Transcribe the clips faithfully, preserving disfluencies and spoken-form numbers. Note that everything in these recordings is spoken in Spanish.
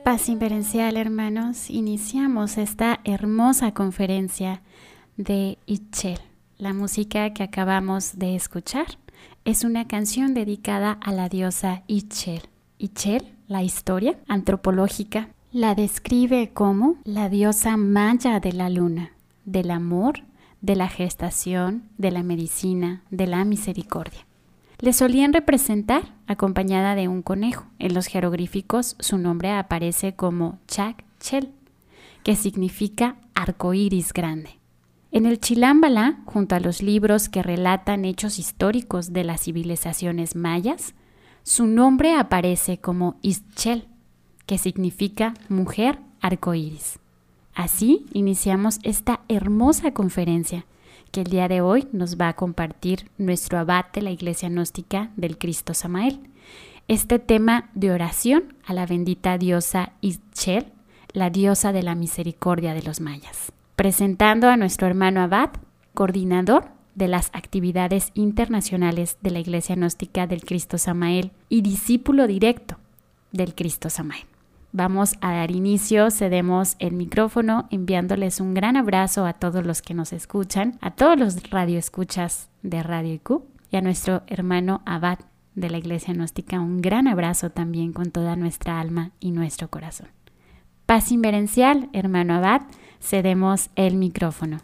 Paz inverencial, hermanos, iniciamos esta hermosa conferencia de Ixchel. La música que acabamos de escuchar es una canción dedicada a la diosa Ixchel. Ixchel, la historia antropológica, la describe como la diosa maya de la luna, del amor, de la gestación, de la medicina, de la misericordia. Le solían representar acompañada de un conejo. En los jeroglíficos su nombre aparece como Chak-Chel, que significa arcoíris grande. En el Chilámbala, junto a los libros que relatan hechos históricos de las civilizaciones mayas, su nombre aparece como Ixchel, que significa mujer arcoíris. Así iniciamos esta hermosa conferencia que el día de hoy nos va a compartir nuestro abad de la Iglesia Gnóstica del Cristo Samael. Este tema de oración a la bendita diosa Ixchel, la diosa de la misericordia de los mayas. Presentando a nuestro hermano abad, coordinador de las actividades internacionales de la Iglesia Gnóstica del Cristo Samael y discípulo directo del Cristo Samael. Vamos a dar inicio, cedemos el micrófono enviándoles un gran abrazo a todos los que nos escuchan, a todos los radioescuchas de Radio I Q y a nuestro hermano abad de la Iglesia Gnóstica, un gran abrazo también con toda nuestra alma y nuestro corazón. Paz inverencial, hermano abad, cedemos el micrófono.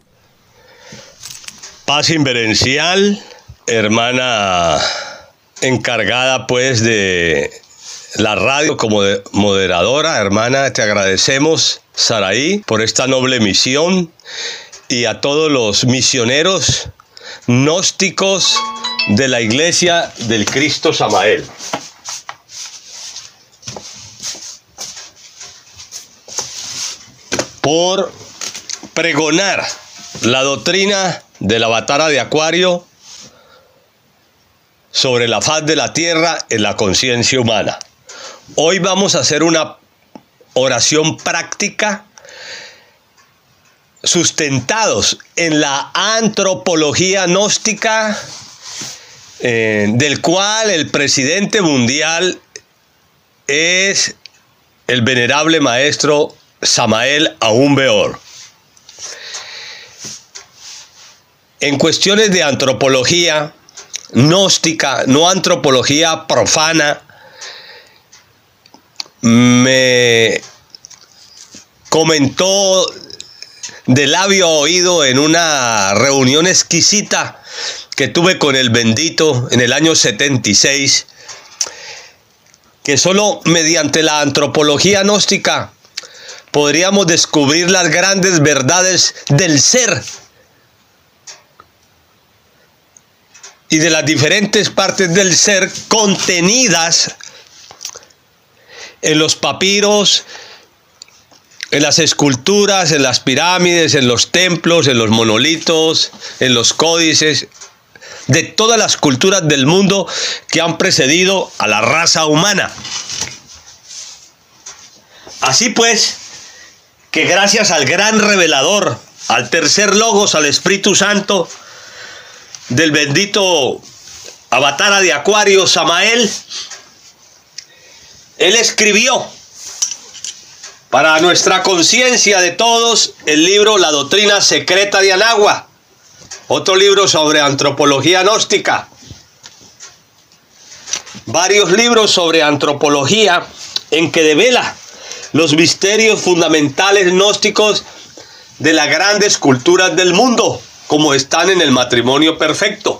Paz inverencial, hermana encargada pues de la radio como moderadora, hermana, te agradecemos, Saraí, por esta noble misión y a todos los misioneros gnósticos de la Iglesia del Cristo Samael. Por pregonar la doctrina de la Avatara de Acuario sobre la faz de la tierra en la conciencia humana. Hoy vamos a hacer una oración práctica sustentados en la antropología gnóstica, eh, del cual el presidente mundial es el venerable maestro Samael Aún Weor. En cuestiones de antropología gnóstica, no antropología profana, me comentó de labio a oído en una reunión exquisita que tuve con el bendito en el año setenta y seis, que solo mediante la antropología gnóstica podríamos descubrir las grandes verdades del ser y de las diferentes partes del ser contenidas en los papiros, en las esculturas, en las pirámides, en los templos, en los monolitos, en los códices de todas las culturas del mundo que han precedido a la raza humana. Así pues, que gracias al gran revelador, al tercer logos, al Espíritu Santo del bendito Avatara de Acuario, Samael, él escribió para nuestra conciencia de todos el libro La Doctrina Secreta de Anagua, otro libro sobre antropología gnóstica, varios libros sobre antropología en que devela los misterios fundamentales gnósticos de las grandes culturas del mundo, como están en el matrimonio perfecto.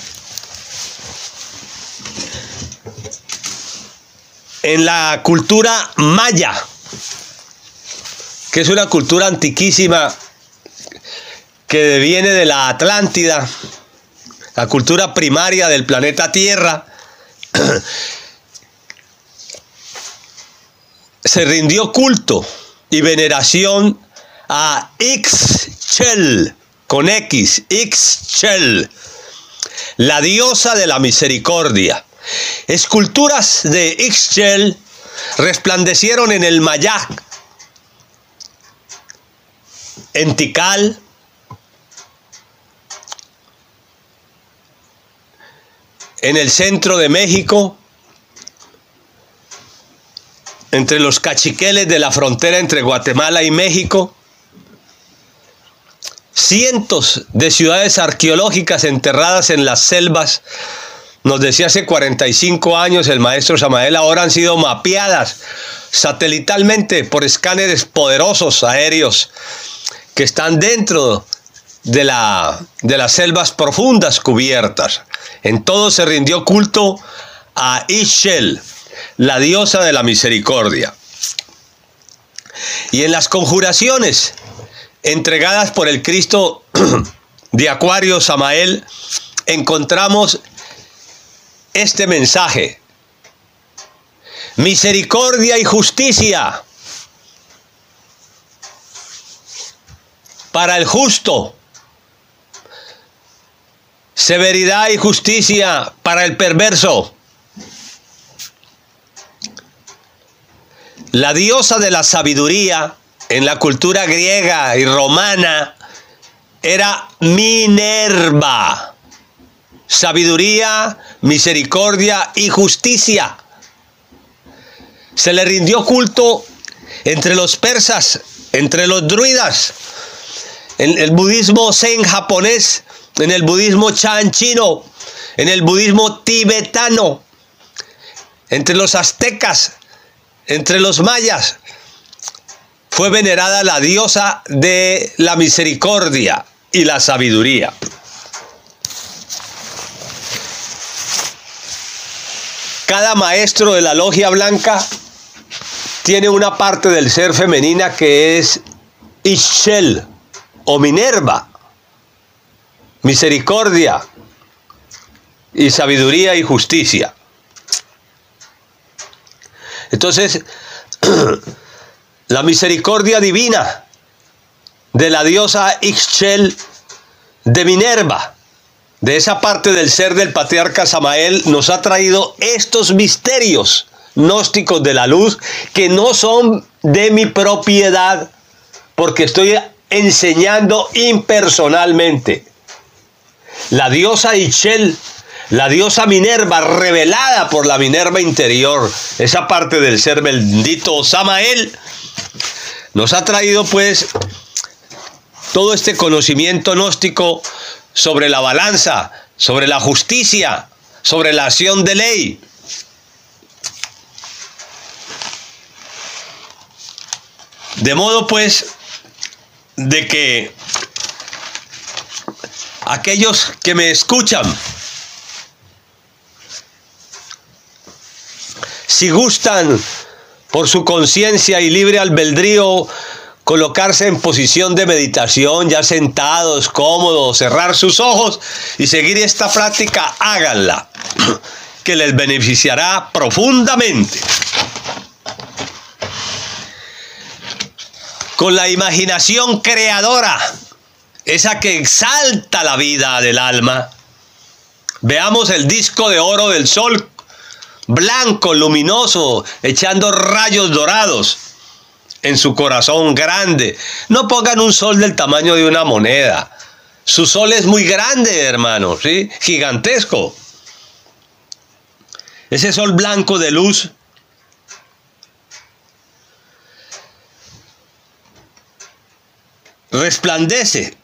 En la cultura maya, que es una cultura antiquísima que viene de la Atlántida, la cultura primaria del planeta Tierra, se rindió culto y veneración a Ixchel, con X, Ixchel, la diosa de la misericordia. Esculturas de Ixchel resplandecieron en el Mayac, en Tikal, en el centro de México, entre los cachiqueles de la frontera entre Guatemala y México. Cientos de ciudades arqueológicas enterradas en las selvas, nos decía hace cuarenta y cinco años el maestro Samael, ahora han sido mapeadas satelitalmente por escáneres poderosos aéreos que están dentro de, la, de las selvas profundas cubiertas. En todo se rindió culto a Ixchel, la diosa de la misericordia. Y en las conjuraciones entregadas por el Cristo de Acuario Samael, encontramos este mensaje: misericordia y justicia para el justo, severidad y justicia para el perverso. La diosa de la sabiduría en la cultura griega y romana era Minerva. Sabiduría, misericordia y justicia. Se le rindió culto entre los persas, entre los druidas, en el budismo zen japonés, en el budismo chan chino, en el budismo tibetano, entre los aztecas, entre los mayas. Fue venerada la diosa de la misericordia y la sabiduría. Cada maestro de la logia blanca tiene una parte del ser femenina que es Ixchel o Minerva, misericordia y sabiduría y justicia. Entonces, la misericordia divina de la diosa Ixchel de Minerva, de esa parte del ser del patriarca Samael, nos ha traído estos misterios gnósticos de la luz que no son de mi propiedad, porque estoy enseñando impersonalmente. La diosa Ixchel, la diosa Minerva, revelada por la Minerva interior, esa parte del ser bendito Samael, nos ha traído pues todo este conocimiento gnóstico sobre la balanza, sobre la justicia, sobre la acción de ley. De modo pues de que aquellos que me escuchan, si gustan por su conciencia y libre albedrío colocarse en posición de meditación, ya sentados, cómodos, cerrar sus ojos y seguir esta práctica, háganla, que les beneficiará profundamente. Con la imaginación creadora, esa que exalta la vida del alma, veamos el disco de oro del sol, blanco, luminoso, echando rayos dorados en su corazón grande. No pongan un sol del tamaño de una moneda. Su sol es muy grande, hermano, ¿sí? Gigantesco. Ese sol blanco de luz resplandece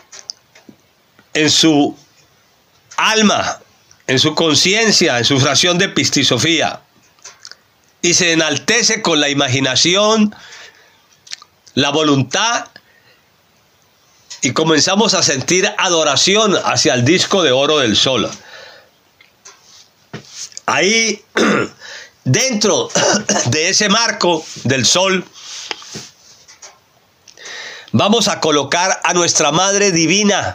en su alma, en su conciencia, en su fracción de pistisofía, y se enaltece con la imaginación, la voluntad, y comenzamos a sentir adoración hacia el disco de oro del sol. Ahí, dentro de ese marco del sol, vamos a colocar a nuestra Madre Divina,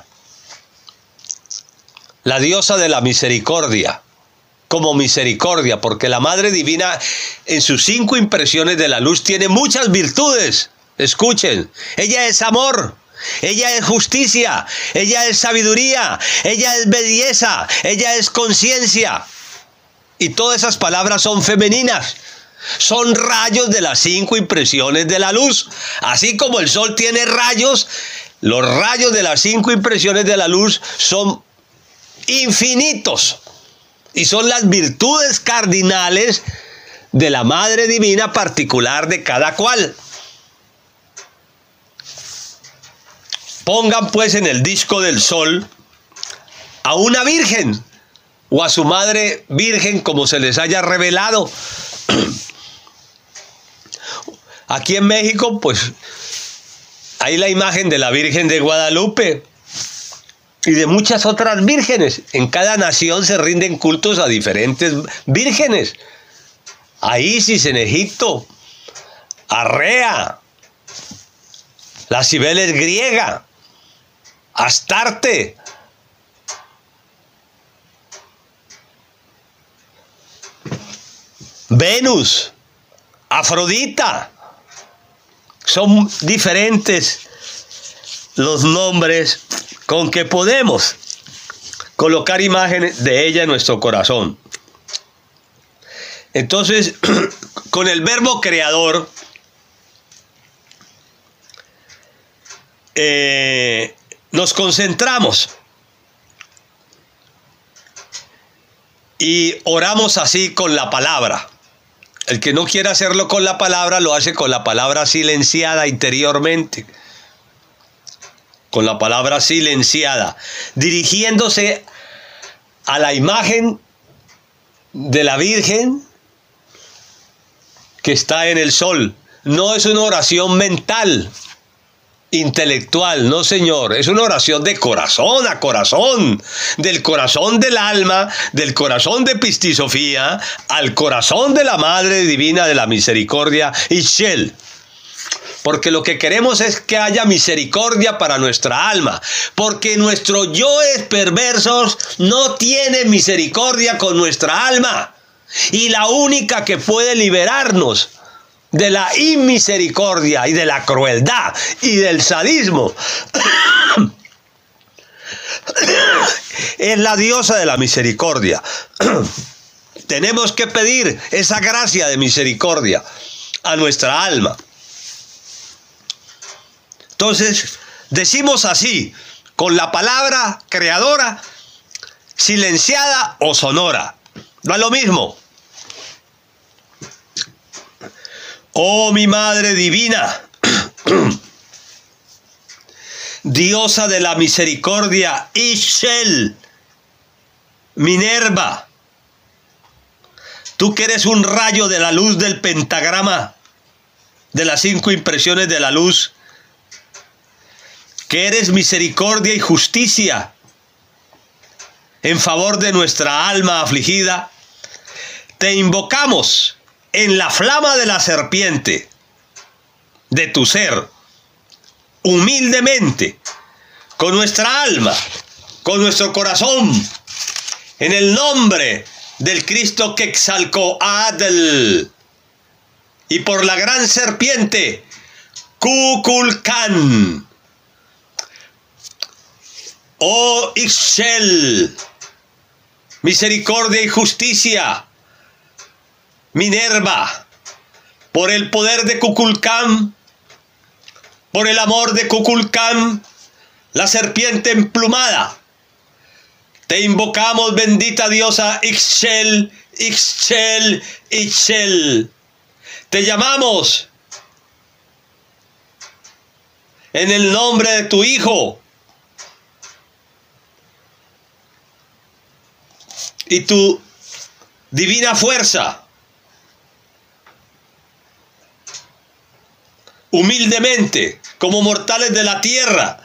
la diosa de la misericordia, como misericordia, porque la Madre Divina en sus cinco impresiones de la luz tiene muchas virtudes. Escuchen, ella es amor, ella es justicia, ella es sabiduría, ella es belleza, ella es conciencia. Y todas esas palabras son femeninas. Son rayos de las cinco impresiones de la luz. Así como el sol tiene rayos, los rayos de las cinco impresiones de la luz son infinitos. Y son las virtudes cardinales de la Madre Divina particular de cada cual. Pongan pues en el disco del sol a una virgen o a su madre virgen como se les haya revelado. Aquí en México pues hay la imagen de la Virgen de Guadalupe y de muchas otras vírgenes. En cada nación se rinden cultos a diferentes vírgenes. A Isis en Egipto, a Rea, la Cibeles griega, Astarte, Venus, Afrodita. Son diferentes los nombres con que podemos colocar imágenes de ella en nuestro corazón. Entonces, con el verbo creador, eh, nos concentramos y oramos así con la palabra. El que no quiera hacerlo con la palabra, lo hace con la palabra silenciada interiormente. Con la palabra silenciada, dirigiéndose a la imagen de la Virgen que está en el sol. No es una oración mental, intelectual, no señor, es una oración de corazón a corazón, del corazón del alma, del corazón de Pistisofía, al corazón de la Madre Divina de la Misericordia, Ixchel. Porque lo que queremos es que haya misericordia para nuestra alma, porque nuestros yoes perversos no tienen misericordia con nuestra alma, y la única que puede liberarnos de la inmisericordia y de la crueldad y del sadismo es la diosa de la misericordia. Tenemos que pedir esa gracia de misericordia a nuestra alma. Entonces, decimos así, con la palabra creadora, silenciada o sonora. No es lo mismo. Oh, mi Madre Divina, diosa de la misericordia, Ixchel, Minerva, tú que eres un rayo de la luz del pentagrama, de las cinco impresiones de la luz, que eres misericordia y justicia en favor de nuestra alma afligida, te invocamos en la flama de la serpiente de tu ser, humildemente, con nuestra alma, con nuestro corazón, en el nombre del Cristo Quetzalcóatl, y por la gran serpiente Kukulcán. Oh Ixchel, misericordia y justicia, Minerva, por el poder de Kukulcán, por el amor de Kukulcán, la serpiente emplumada, te invocamos, bendita diosa Ixchel, Ixchel, Ixchel. Te llamamos en el nombre de tu Hijo y tu divina fuerza. Humildemente, como mortales de la tierra,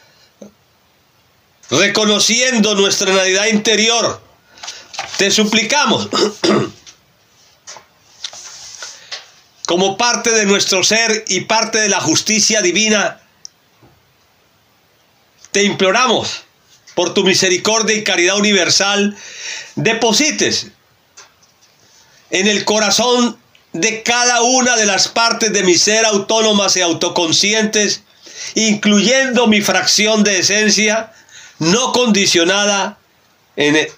reconociendo nuestra realidad interior, te suplicamos, como parte de nuestro ser y parte de la justicia divina, te imploramos, por tu misericordia y caridad universal, deposites en el corazón de cada una de las partes de mi ser autónomas y autoconscientes, incluyendo mi fracción de esencia no condicionada, en el,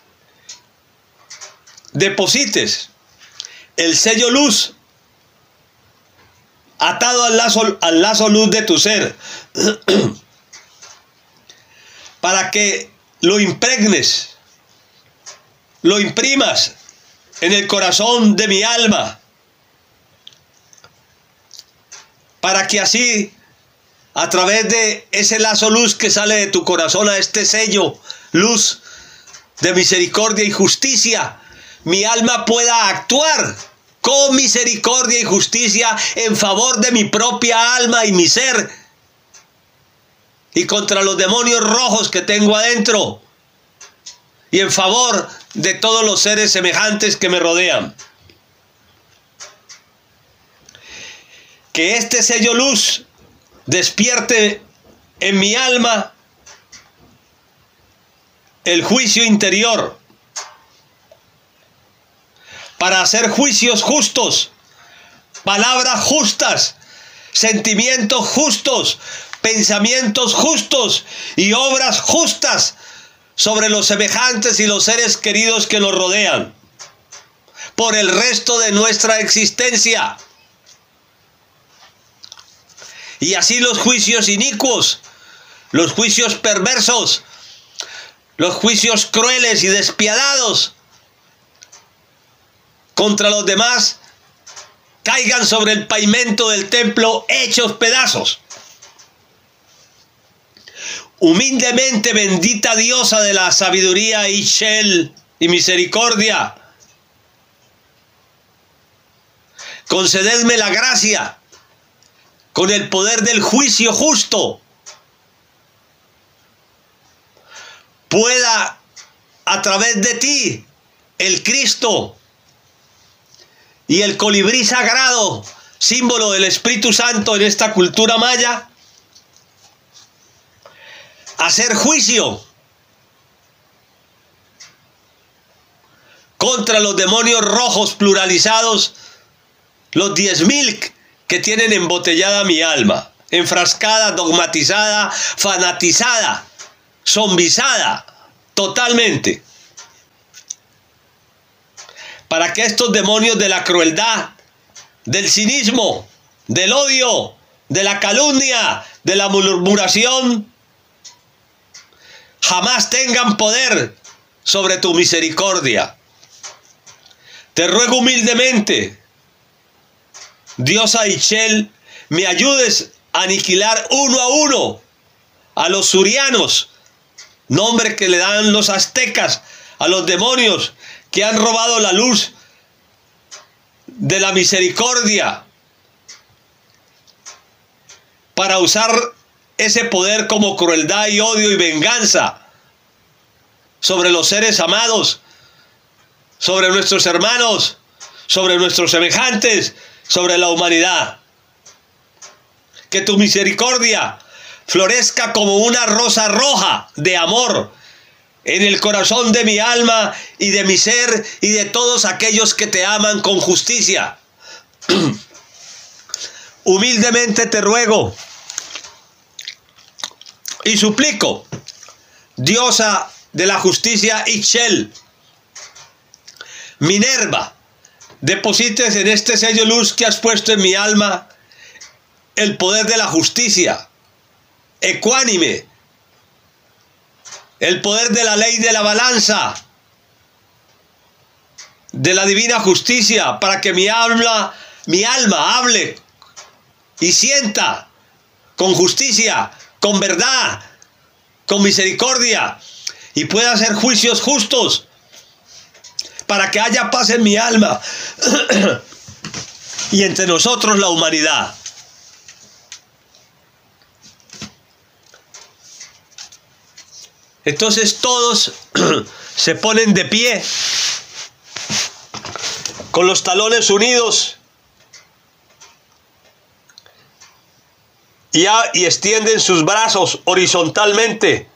deposites el sello luz atado al lazo, al lazo luz de tu ser, para que lo impregnes, lo imprimas en el corazón de mi alma, para que así, a través de ese lazo luz que sale de tu corazón, a este sello luz de misericordia y justicia, mi alma pueda actuar con misericordia y justicia en favor de mi propia alma y mi ser, y contra los demonios rojos que tengo adentro, y en favor de todos los seres semejantes que me rodean. Que este sello luz despierte en mi alma el juicio interior para hacer juicios justos, palabras justas, sentimientos justos, pensamientos justos y obras justas sobre los semejantes y los seres queridos que nos rodean por el resto de nuestra existencia. Y así los juicios inicuos, los juicios perversos, los juicios crueles y despiadados contra los demás caigan sobre el pavimento del templo hechos pedazos. Humildemente, bendita diosa de la sabiduría, Ixchel y misericordia, concededme la gracia con el poder del juicio justo, pueda a través de ti el Cristo y el colibrí sagrado, símbolo del Espíritu Santo en esta cultura maya, hacer juicio contra los demonios rojos pluralizados, los diez mil que tienen embotellada mi alma, enfrascada, dogmatizada, fanatizada, zombizada totalmente. Para que estos demonios de la crueldad, del cinismo, del odio, de la calumnia, de la murmuración, jamás tengan poder sobre tu misericordia. Te ruego humildemente, diosa Ixchel, me ayudes a aniquilar uno a uno a los surianos, nombre que le dan los aztecas a los demonios que han robado la luz de la misericordia para usar ese poder como crueldad y odio y venganza sobre los seres amados, sobre nuestros hermanos, sobre nuestros semejantes, sobre la humanidad. Que tu misericordia florezca como una rosa roja de amor en el corazón de mi alma y de mi ser y de todos aquellos que te aman con justicia. Humildemente te ruego y suplico, diosa de la justicia Ixchel, Minerva, deposites en este sello luz que has puesto en mi alma el poder de la justicia, ecuánime, el poder de la ley de la balanza, de la divina justicia, para que mi alma, mi alma hable y sienta con justicia, con verdad, con misericordia, y pueda hacer juicios justos, para que haya paz en mi alma y entre nosotros la humanidad. Entonces todos se ponen de pie, con los talones unidos, y, a, y extienden sus brazos horizontalmente,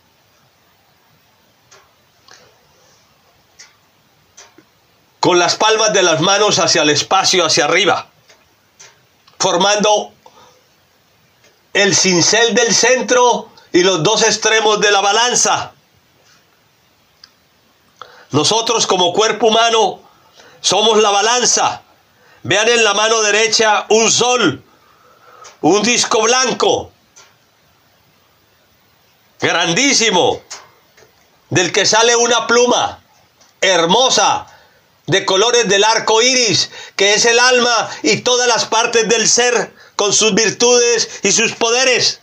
con las palmas de las manos hacia el espacio, hacia arriba, formando el cincel del centro y los dos extremos de la balanza. Nosotros como cuerpo humano somos la balanza. Vean en la mano derecha un sol, un disco blanco, grandísimo, del que sale una pluma hermosa, de colores del arco iris, que es el alma y todas las partes del ser, con sus virtudes y sus poderes.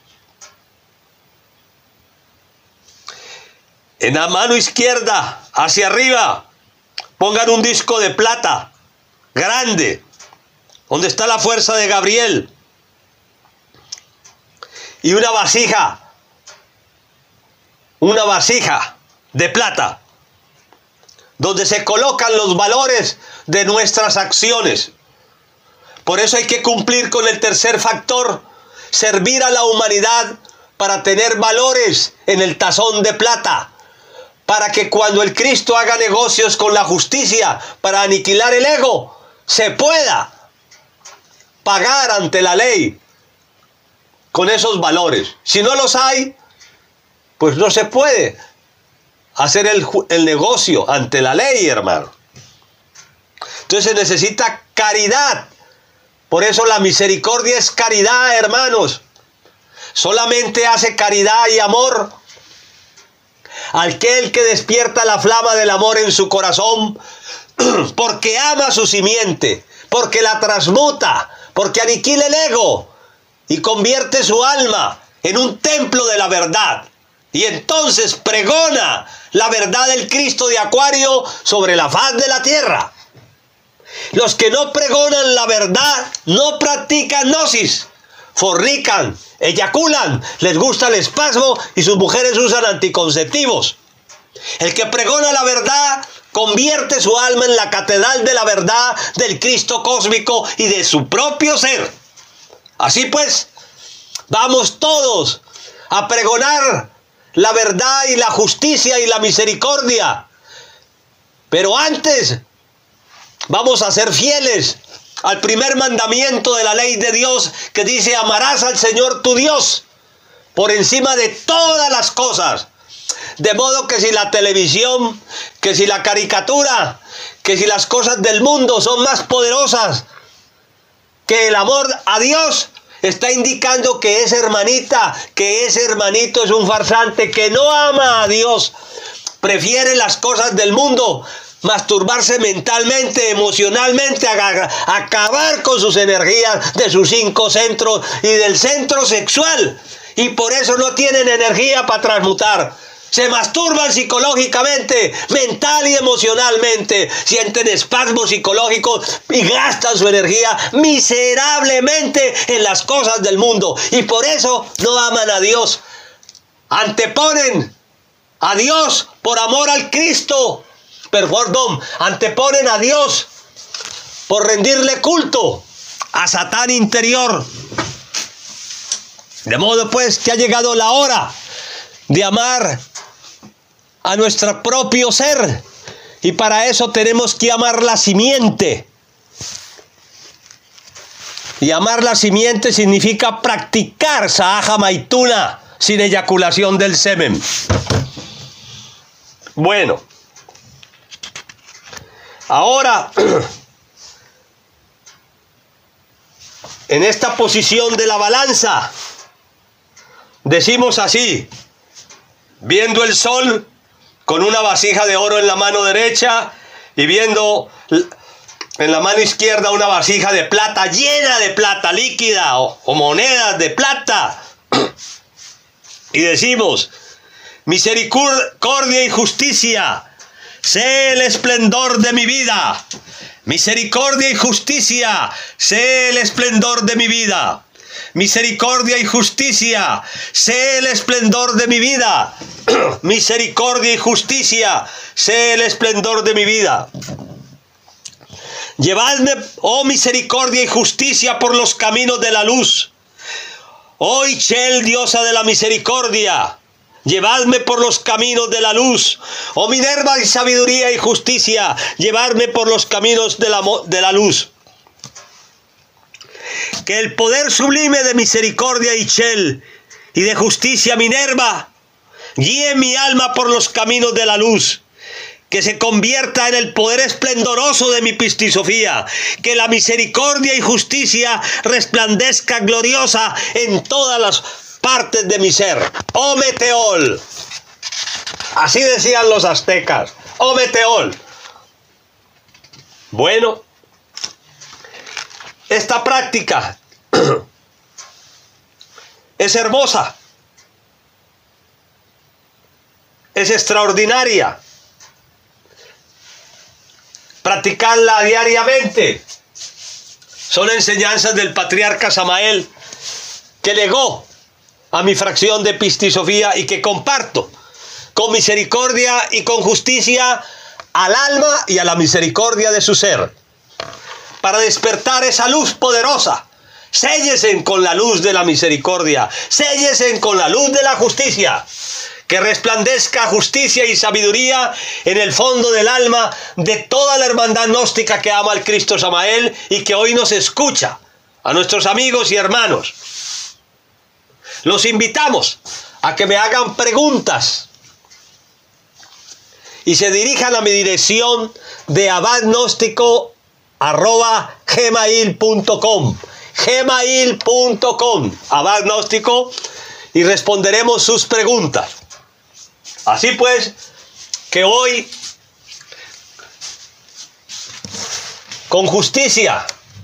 En la mano izquierda, hacia arriba, pongan un disco de plata grande, donde está la fuerza de Gabriel, y una vasija, una vasija de plata, donde se colocan los valores de nuestras acciones. Por eso hay que cumplir con el tercer factor, servir a la humanidad para tener valores en el tazón de plata, para que cuando el Cristo haga negocios con la justicia para aniquilar el ego, se pueda pagar ante la ley con esos valores. Si no los hay, pues no se puede hacer el, el negocio ante la ley, hermano. Entonces se necesita caridad. Por eso la misericordia es caridad, hermanos. Solamente hace caridad y amor aquel que despierta la flama del amor en su corazón, porque ama su simiente, porque la transmuta, porque aniquila el ego y convierte su alma en un templo de la verdad. Y entonces pregona la verdad del Cristo de Acuario sobre la faz de la tierra. Los que no pregonan la verdad no practican gnosis, fornican, eyaculan, les gusta el espasmo y sus mujeres usan anticonceptivos. El que pregona la verdad convierte su alma en la catedral de la verdad del Cristo cósmico y de su propio ser. Así pues, vamos todos a pregonar la verdad y la justicia y la misericordia. Pero antes vamos a ser fieles al primer mandamiento de la ley de Dios, que dice: amarás al Señor tu Dios por encima de todas las cosas. De modo que si la televisión, que si la caricatura, que si las cosas del mundo son más poderosas que el amor a Dios, está indicando que esa hermanita, que ese hermanito es un farsante, que no ama a Dios, prefiere las cosas del mundo, masturbarse mentalmente, emocionalmente, a acabar con sus energías de sus cinco centros y del centro sexual, y por eso no tienen energía para transmutar. Se masturban psicológicamente, mental y emocionalmente, sienten espasmos psicológicos y gastan su energía miserablemente en las cosas del mundo, y por eso no aman a Dios. Anteponen a Dios por amor al Cristo, perdón, anteponen a Dios por rendirle culto a Satán interior. De modo pues que ha llegado la hora de amar a nuestro propio ser, y para eso tenemos que amar la simiente. Y amar la simiente significa practicar Sahaja Maituna sin eyaculación del semen. Bueno, ahora, en esta posición de la balanza, decimos así, viendo el sol con una vasija de oro en la mano derecha y viendo en la mano izquierda una vasija de plata, llena de plata líquida o, o monedas de plata, y decimos: misericordia y justicia, sé el esplendor de mi vida. Misericordia y justicia, sé el esplendor de mi vida. Misericordia y justicia, sé el esplendor de mi vida. Misericordia y justicia, sé el esplendor de mi vida. Llevadme, oh misericordia y justicia, por los caminos de la luz. Oh Ichel, diosa de la misericordia, llevadme por los caminos de la luz. Oh Minerva y sabiduría y justicia, llevadme por los caminos de la, de la luz. Que el poder sublime de misericordia Ichel y de justicia Minerva guíe mi alma por los caminos de la luz. Que se convierta en el poder esplendoroso de mi pistisofía. Que la misericordia y justicia resplandezca gloriosa en todas las partes de mi ser. Oh Meteol. Así decían los aztecas. Oh Meteol. Bueno, esta práctica es hermosa, es extraordinaria. Practicarla diariamente. Son enseñanzas del patriarca Samael que legó a mi fracción de Pistisofía y que comparto con misericordia y con justicia al alma y a la misericordia de su ser, para despertar esa luz poderosa. Séllesen con la luz de la misericordia, séllesen con la luz de la justicia, que resplandezca justicia y sabiduría en el fondo del alma de toda la hermandad gnóstica que ama al Cristo Samael y que hoy nos escucha, a nuestros amigos y hermanos. Los invitamos a que me hagan preguntas y se dirijan a mi dirección de abadgnóstico arroba gmail punto com, gmail punto com, abadgnóstico, y responderemos sus preguntas. Así pues, que hoy, con justicia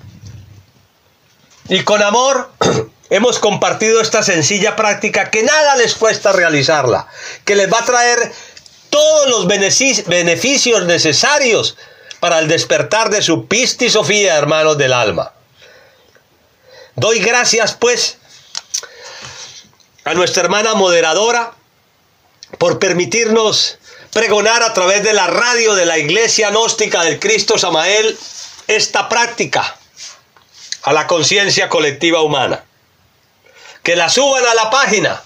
y con amor, hemos compartido esta sencilla práctica que nada les cuesta realizarla, que les va a traer todos los beneficios necesarios para el despertar de su Pistisofía, hermanos del alma. Doy gracias, pues, a nuestra hermana moderadora por permitirnos pregonar a través de la radio de la Iglesia Gnóstica del Cristo Samael esta práctica a la conciencia colectiva humana. Que la suban a la página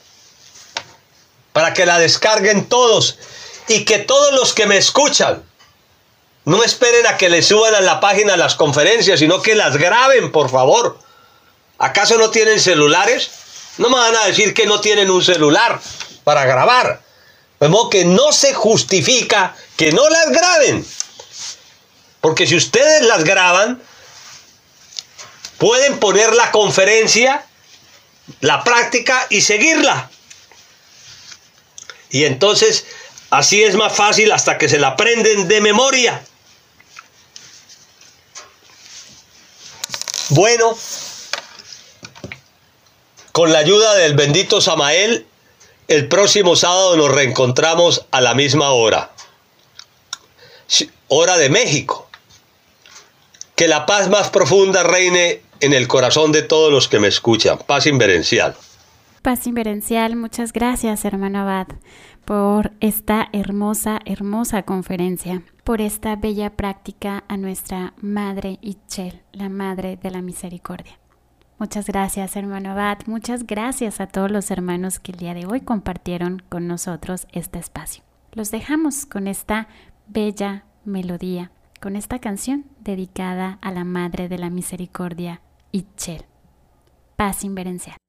para que la descarguen todos y que todos los que me escuchan no esperen a que les suban a la página las conferencias, sino que las graben, por favor. ¿Acaso no tienen celulares? No me van a decir que no tienen un celular para grabar. De modo que no se justifica que no las graben. Porque si ustedes las graban, pueden poner la conferencia, la práctica y seguirla. Y entonces así es más fácil hasta que se la aprenden de memoria. Bueno, con la ayuda del bendito Samael, el próximo sábado nos reencontramos a la misma hora. Hora de México. Que la paz más profunda reine en el corazón de todos los que me escuchan. Paz inverencial. Paz inverencial, muchas gracias, hermano Abad, por esta hermosa, hermosa conferencia, por esta bella práctica a nuestra Madre Itchel, la Madre de la Misericordia. Muchas gracias, hermano Abad, muchas gracias a todos los hermanos que el día de hoy compartieron con nosotros este espacio. Los dejamos con esta bella melodía, con esta canción dedicada a la Madre de la Misericordia, Itchel. Paz inverencial.